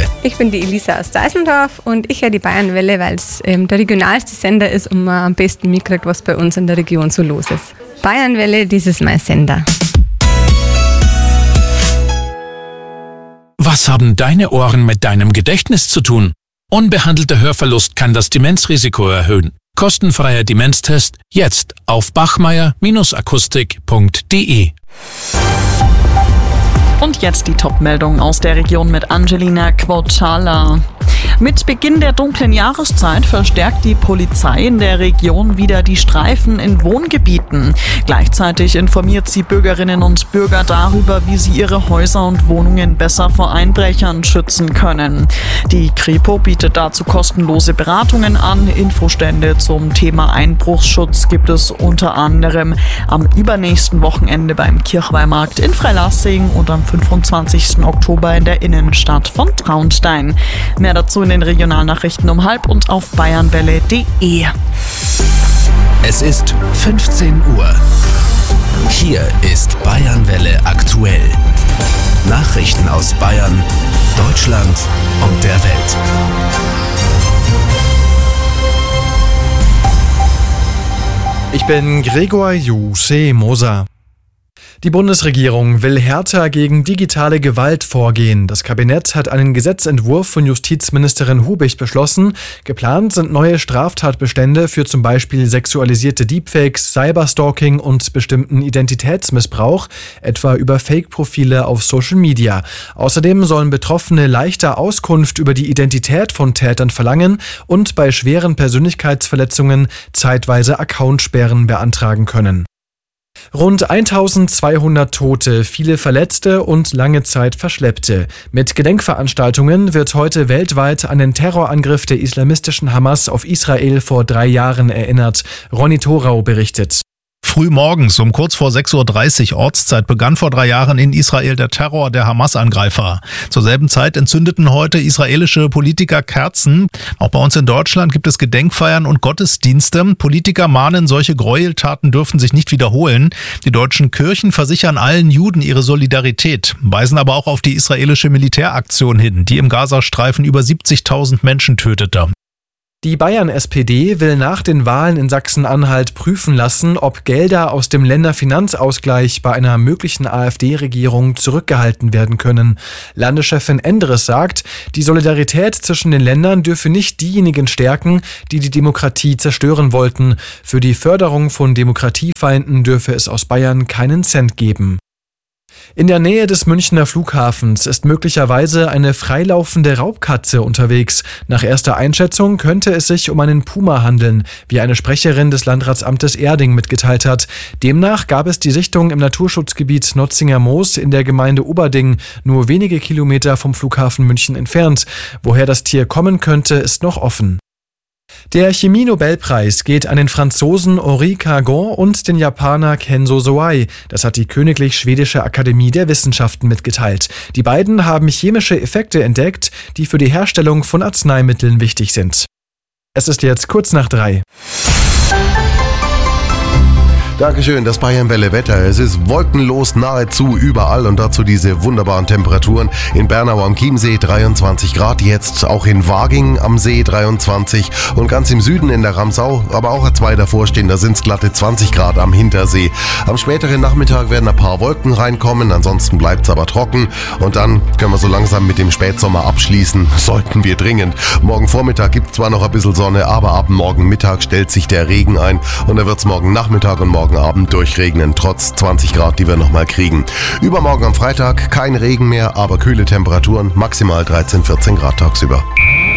Ich bin die Elisa aus Deißendorf und ich höre die Bayernwelle, weil es der regionalste Sender ist und man am besten mitkriegt, was bei uns in der Region so los ist. Bayernwelle, das ist mein Sender. Was haben deine Ohren mit deinem Gedächtnis zu tun? Unbehandelter Hörverlust kann das Demenzrisiko erhöhen. Kostenfreier Demenztest jetzt auf bachmeier-akustik.de. Und jetzt die Top-Meldung aus der Region mit Angelina Quotala. Mit Beginn der dunklen Jahreszeit verstärkt die Polizei in der Region wieder die Streifen in Wohngebieten. Gleichzeitig informiert sie Bürgerinnen und Bürger darüber, wie sie ihre Häuser und Wohnungen besser vor Einbrechern schützen können. Die Kripo bietet dazu kostenlose Beratungen an. Infostände zum Thema Einbruchsschutz gibt es unter anderem am übernächsten Wochenende beim Kirchweihmarkt in Freilassing und am 25. Oktober in der Innenstadt von Traunstein. Mehr dazu in den Regionalnachrichten um 12:30 und auf bayernwelle.de. Es ist 15 Uhr. Hier ist Bayernwelle aktuell. Nachrichten aus Bayern, Deutschland und der Welt. Ich bin Gregor Jusse-Moser. Die Bundesregierung will härter gegen digitale Gewalt vorgehen. Das Kabinett hat einen Gesetzentwurf von Justizministerin Hubich beschlossen. Geplant sind neue Straftatbestände für zum Beispiel sexualisierte Deepfakes, Cyberstalking und bestimmten Identitätsmissbrauch, etwa über Fake-Profile auf Social Media. Außerdem sollen Betroffene leichter Auskunft über die Identität von Tätern verlangen und bei schweren Persönlichkeitsverletzungen zeitweise Accountsperren beantragen können. Rund 1200 Tote, viele Verletzte und lange Zeit Verschleppte. Mit Gedenkveranstaltungen wird heute weltweit an den Terrorangriff der islamistischen Hamas auf Israel vor 3 Jahren erinnert. Ronny Thorau berichtet. Früh morgens um kurz vor 6:30 Uhr Ortszeit begann vor 3 Jahren in Israel der Terror der Hamas-Angreifer. Zur selben Zeit entzündeten heute israelische Politiker Kerzen. Auch bei uns in Deutschland gibt es Gedenkfeiern und Gottesdienste. Politiker mahnen, solche Gräueltaten dürfen sich nicht wiederholen. Die deutschen Kirchen versichern allen Juden ihre Solidarität, weisen aber auch auf die israelische Militäraktion hin, die im Gazastreifen über 70.000 Menschen tötete. Die Bayern-SPD will nach den Wahlen in Sachsen-Anhalt prüfen lassen, ob Gelder aus dem Länderfinanzausgleich bei einer möglichen AfD-Regierung zurückgehalten werden können. Landeschefin Endres sagt, die Solidarität zwischen den Ländern dürfe nicht diejenigen stärken, die die Demokratie zerstören wollten. Für die Förderung von Demokratiefeinden dürfe es aus Bayern keinen Cent geben. In der Nähe des Münchner Flughafens ist möglicherweise eine freilaufende Raubkatze unterwegs. Nach erster Einschätzung könnte es sich um einen Puma handeln, wie eine Sprecherin des Landratsamtes Erding mitgeteilt hat. Demnach gab es die Sichtung im Naturschutzgebiet Notzinger Moos in der Gemeinde Oberding, nur wenige Kilometer vom Flughafen München entfernt. Woher das Tier kommen könnte, ist noch offen. Der Chemie-Nobelpreis geht an den Franzosen Henri Cargon und den Japaner Kenzo Soai. Das hat die Königlich Schwedische Akademie der Wissenschaften mitgeteilt. Die beiden haben chemische Effekte entdeckt, die für die Herstellung von Arzneimitteln wichtig sind. Es ist jetzt kurz nach 3. Dankeschön, das Bayernwelle Wetter. Es ist wolkenlos nahezu überall und dazu diese wunderbaren Temperaturen. In Bernau am Chiemsee 23 Grad, jetzt auch in Waging am See 23 und ganz im Süden in der Ramsau, aber auch zwei davor stehen, da sind es glatte 20 Grad am Hintersee. Am späteren Nachmittag werden ein paar Wolken reinkommen, ansonsten bleibt es aber trocken und dann können wir so langsam mit dem Spätsommer abschließen, sollten wir dringend. Morgen Vormittag gibt es zwar noch ein bisschen Sonne, aber ab morgen Mittag stellt sich der Regen ein und dann wird es morgen Nachmittag und morgen Abend durchregnen, trotz 20 Grad, die wir nochmal kriegen. Übermorgen am Freitag kein Regen mehr, aber kühle Temperaturen, maximal 13-14 Grad tagsüber.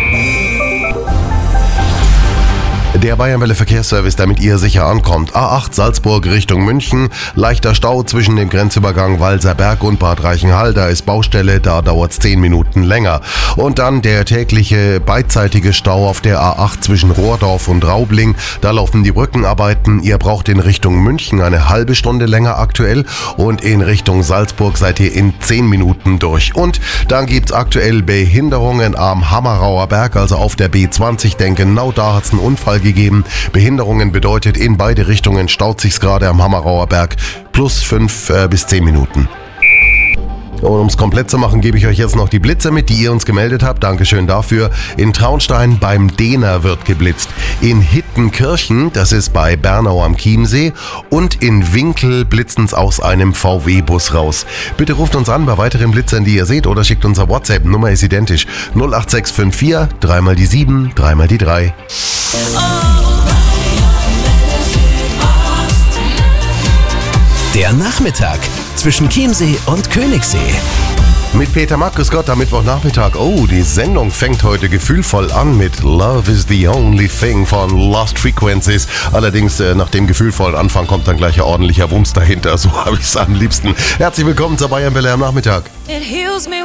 Der Bayernwelle Verkehrsservice, damit ihr sicher ankommt. A8 Salzburg Richtung München. Leichter Stau zwischen dem Grenzübergang Walserberg und Bad Reichenhall. Da ist Baustelle, da dauert es 10 Minuten länger. Und dann der tägliche beidseitige Stau auf der A8 zwischen Rohrdorf und Raubling. Da laufen die Brückenarbeiten. Ihr braucht in Richtung München eine halbe Stunde länger aktuell. Und in Richtung Salzburg seid ihr in 10 Minuten durch. Und dann gibt's aktuell Behinderungen am Hammerauer Berg, also auf der B20. Denn genau da hat's einen Unfall gegeben. Behinderungen bedeutet, in beide Richtungen staut sich's gerade am Hammerauer Berg plus 5 bis 10 Minuten. Und um es komplett zu machen, gebe ich euch jetzt noch die Blitze mit, die ihr uns gemeldet habt. Dankeschön dafür. In Traunstein beim Dehner wird geblitzt. In Hittenkirchen, das ist bei Bernau am Chiemsee. Und in Winkel blitzen es aus einem VW-Bus raus. Bitte ruft uns an bei weiteren Blitzern, die ihr seht, oder schickt unser WhatsApp. Nummer ist identisch. 08654 3 mal die 7, 3 mal die 3. Der Nachmittag zwischen Chiemsee und Königssee. Mit Peter Mack, grüß Gott, am Mittwochnachmittag. Oh, die Sendung fängt heute gefühlvoll an mit Love is the Only Thing von Lost Frequencies. Allerdings nach dem gefühlvollen Anfang kommt dann gleich ein ordentlicher Wumms dahinter. So habe ich es am liebsten. Herzlich willkommen zur Bayern Welle am Nachmittag. It heals me